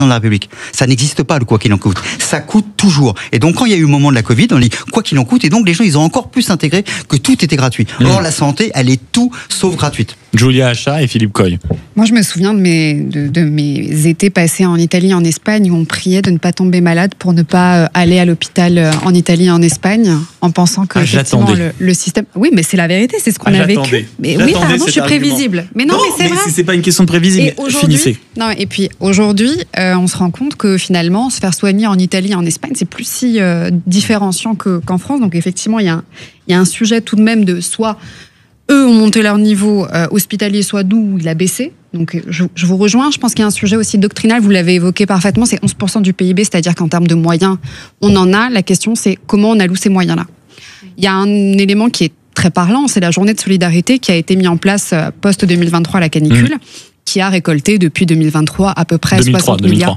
de la République. Ça n'existe pas, le quoi qu'il en coûte. Ça coûte toujours. Et donc, quand il y a eu le moment de la Covid, on dit quoi qu'il en coûte, et donc les gens, ils ont encore plus intégré que tout était gratuit. Or, la santé, elle est tout sauf gratuite. Julia Achat et Philippe Coy. Moi, je me souviens de mes étés passés en Italie, en Espagne, où on priait de ne pas tomber malade pour ne pas aller à l'hôpital en Italie et en Espagne, en pensant que effectivement, le système... Oui, mais c'est la vérité, c'est ce qu'on a vécu. Mais oui, pardon, je suis prévisible. Mais non, mais c'est vrai. C'est pas une question de prévisible. Finissez. Non, et puis aujourd'hui, on se rend compte que finalement, se faire soigner en Italie et en Espagne, c'est plus si différenciant qu'en France. Donc effectivement, il y a un sujet tout de même de soit eux ont monté leur niveau hospitalier, soit d'où il a baissé. Donc je vous rejoins, je pense qu'il y a un sujet aussi doctrinal, vous l'avez évoqué parfaitement, c'est 11% du PIB, c'est-à-dire qu'en termes de moyens, on en a. La question, c'est comment on alloue ces moyens-là. Il y a un élément qui est très parlant, c'est la journée de solidarité qui a été mise en place post-2023 à la canicule, qui a récolté depuis 2023 à peu près 60 milliards.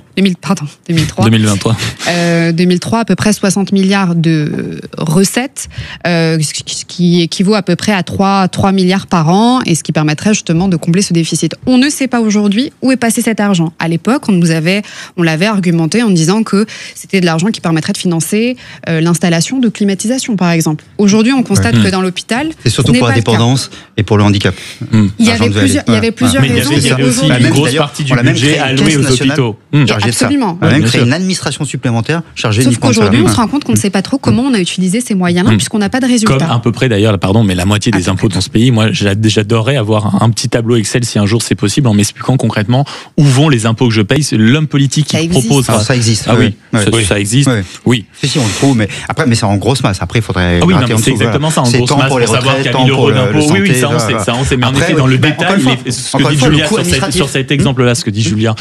2023 à peu près 60 milliards de recettes, ce qui équivaut à peu près à 3 milliards par an, et ce qui permettrait justement de combler ce déficit. On ne sait pas aujourd'hui où est passé cet argent. À l'époque, on l'avait argumenté en disant que c'était de l'argent qui permettrait de financer l'installation de climatisation, par exemple. Aujourd'hui, on constate que dans l'hôpital, c'est surtout pour la dépendance et pour le handicap. Il y avait plusieurs raisons. Il y avait aussi une grosse partie du budget alloué aux hôpitaux. Absolument. On a même créé une administration supplémentaire chargée Sauf uniquement de ça. Sauf qu'aujourd'hui, on se rend compte qu'on ne sait pas trop comment on a utilisé ces moyens-là, puisqu'on n'a pas de résultats. Comme à peu près d'ailleurs, mais la moitié des impôts dans ce pays. Moi, j'adorerais avoir un petit tableau Excel, si un jour c'est possible, en m'expliquant concrètement où vont les impôts que je paye. C'est l'homme politique qui propose. Alors, ça existe. Ah oui, ça existe. Oui. Si, on le trouve, mais c'est en grosse masse. Après, il faudrait. Ah oui, c'est exactement ça, en grosse masse, pour savoir qu'il y a 1000 euros d'impôts. Oui, ça on sait. Mais en effet, dans le détail, ce que dit Julia sur cet exemple-là, ce que dit Julia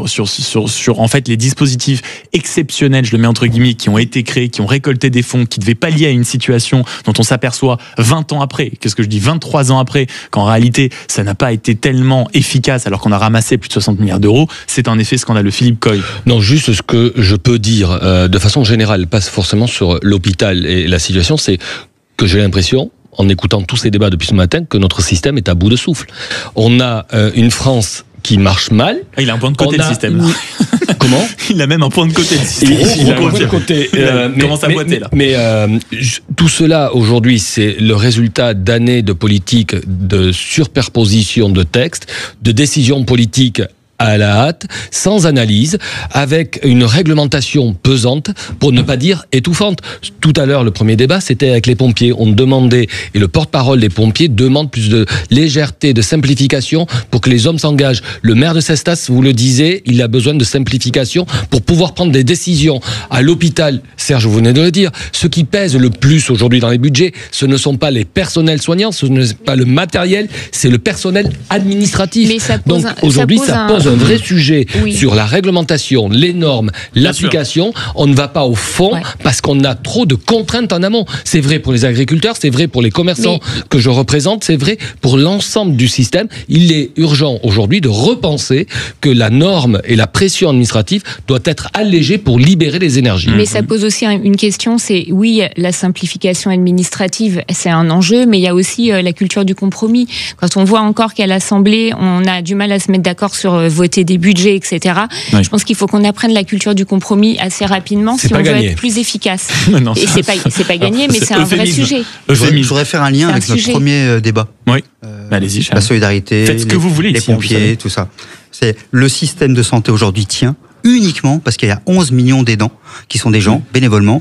sur en fait les dispositifs exceptionnels, je le mets entre guillemets, qui ont été créés, qui ont récolté des fonds, qui devaient pallier à une situation dont on s'aperçoit 20 ans après, qu'est-ce que je dis, 23 ans après, qu'en réalité ça n'a pas été tellement efficace alors qu'on a ramassé plus de 60 milliards d'euros, c'est un effet scandaleux. Philippe Coy. Non, juste ce que je peux dire de façon générale, pas forcément sur l'hôpital et la situation, c'est que j'ai l'impression, en écoutant tous ces débats depuis ce matin, que notre système est à bout de souffle. On a une France qui marche mal. Il a un point de côté, le système. Là. Comment ? Il a même un point de côté, le système. Il a un point de côté. Commence à boiter, là. Mais tout cela, aujourd'hui, c'est le résultat d'années de politique, de superposition de textes, de décisions politiques à la hâte, sans analyse, avec une réglementation pesante, pour ne pas dire étouffante. Tout à l'heure, le premier débat, c'était avec les pompiers. On demandait, et le porte-parole des pompiers demande plus de légèreté, de simplification pour que les hommes s'engagent. Le maire de Cestas vous le disait, il a besoin de simplification pour pouvoir prendre des décisions. À l'hôpital, Serge, vous venez de le dire, ce qui pèse le plus aujourd'hui dans les budgets, ce ne sont pas les personnels soignants, ce n'est pas le matériel, c'est le personnel administratif. Mais ça pose donc aujourd'hui, ça pose un vrai sujet sur la réglementation, les normes, l'application. On ne va pas au fond parce qu'on a trop de contraintes en amont. C'est vrai pour les agriculteurs, c'est vrai pour les commerçants que je représente, c'est vrai pour l'ensemble du système. Il est urgent aujourd'hui de repenser que la norme et la pression administrative doivent être allégées pour libérer les énergies. Mais ça pose aussi une question, c'est oui, la simplification administrative, c'est un enjeu, mais il y a aussi la culture du compromis. Quand on voit encore qu'à l'Assemblée, on a du mal à se mettre d'accord sur voter des budgets, etc. Je pense qu'il faut qu'on apprenne la culture du compromis assez rapidement si on veut être plus efficace. Non, et c'est pas gagné, mais c'est un vrai sujet. Je voudrais faire un lien avec notre premier débat. Oui. Allez-y, Charles. La solidarité, faites ce que vous voulez, les pompiers, tout ça. C'est le système de santé aujourd'hui tient uniquement parce qu'il y a 11 millions d'aidants qui sont des gens bénévolement.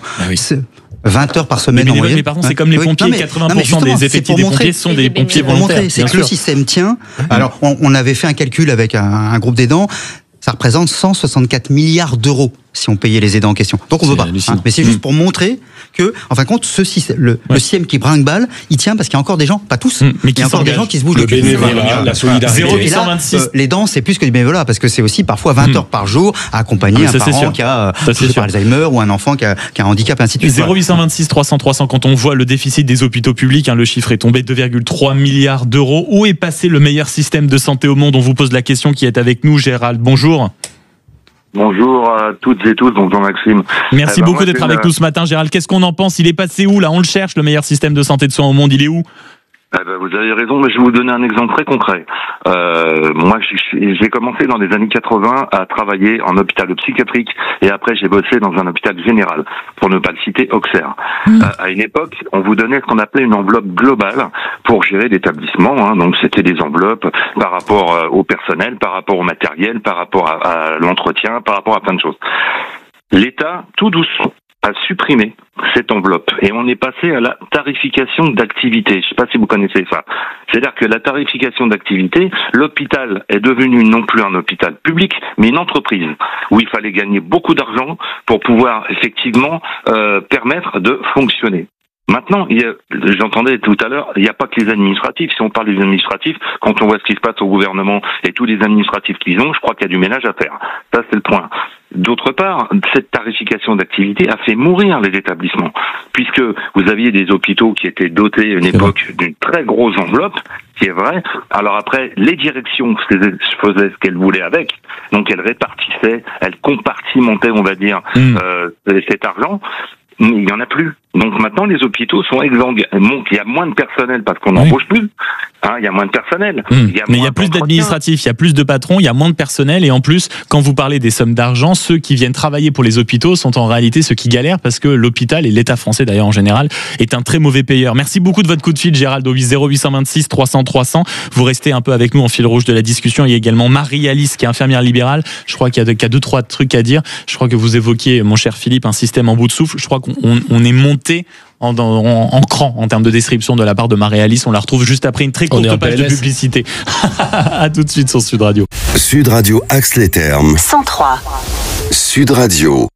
20 heures par semaine en moyenne. Mais pardon, c'est comme les pompiers, 80% des effectifs des pompiers sont des pompiers volontaires. C'est que le système tient. Alors, on avait fait un calcul avec un groupe d'aidants. Ça représente 164 milliards d'euros si on payait les aidants en question. Donc on ne veut pas. Mais c'est juste pour montrer que, en fin de compte, ce système, le système qui brinque-balle, il tient parce qu'il y a encore des gens, pas tous, mais il y a encore des gens qui se bougent le cul. La solidarité. 0826. L'aidant, c'est plus que du bénévolat parce que c'est aussi parfois 20 heures par jour à accompagner un parent qui a Alzheimer ou un enfant qui a un handicap, ainsi de suite. 0826 300 300, quand on voit le déficit des hôpitaux publics, le chiffre est tombé 2,3 milliards d'euros. Où est passé le meilleur système de santé au monde ? On vous pose la question qui est avec nous, Gérald. Bonjour. Bonjour à toutes et tous, bonjour Maxime. Merci beaucoup d'être avec nous ce matin, Gérald. Qu'est-ce qu'on en pense ? Il est passé où là ? On le cherche, le meilleur système de santé de soins au monde, il est où ? Vous avez raison, mais je vais vous donner un exemple très concret. Moi, j'ai commencé dans les années 80 à travailler en hôpital psychiatrique et après j'ai bossé dans un hôpital général, pour ne pas le citer, Auxerre. À une époque, on vous donnait ce qu'on appelait une enveloppe globale pour gérer l'établissement. Donc c'était des enveloppes par rapport au personnel, par rapport au matériel, par rapport à l'entretien, par rapport à plein de choses. L'État, tout doucement, a supprimé cette enveloppe et on est passé à la tarification d'activité. Je ne sais pas si vous connaissez ça. C'est-à-dire que la tarification d'activité, l'hôpital est devenu non plus un hôpital public, mais une entreprise où il fallait gagner beaucoup d'argent pour pouvoir effectivement permettre de fonctionner. Maintenant, j'entendais tout à l'heure, il n'y a pas que les administratifs. Si on parle des administratifs, quand on voit ce qui se passe au gouvernement et tous les administratifs qu'ils ont, je crois qu'il y a du ménage à faire. Ça, c'est le point. D'autre part, cette tarification d'activité a fait mourir les établissements, puisque vous aviez des hôpitaux qui étaient dotés à une époque d'une très grosse enveloppe, qui est vrai. Alors après, les directions faisaient ce qu'elles voulaient avec, donc elles répartissaient, elles compartimentaient, on va dire, cet argent. Mais il n'y en a plus. Donc maintenant, les hôpitaux sont exsangues. Il y a moins de personnel parce qu'on n'embauche plus. Il y a moins de personnel. Mais il y a plus d'administratifs, il y a plus de patrons, il y a moins de personnel. Et en plus, quand vous parlez des sommes d'argent, ceux qui viennent travailler pour les hôpitaux sont en réalité ceux qui galèrent parce que l'hôpital et l'État français d'ailleurs en général est un très mauvais payeur. Merci beaucoup de votre coup de fil, Gérald, au 0826 300 300. Vous restez un peu avec nous en fil rouge de la discussion. Il y a également Marie-Alice qui est infirmière libérale. Je crois qu'il y a 2-3 trucs à dire. Je crois que vous évoquiez, mon cher Philippe, un système en bout de souffle. Je crois qu'on est monté en cran en termes de description de la part de Marie-Alice. On la retrouve juste après une très courte page de publicité. À tout de suite sur Sud Radio. Sud Radio Axe les Thermes 103. Sud Radio.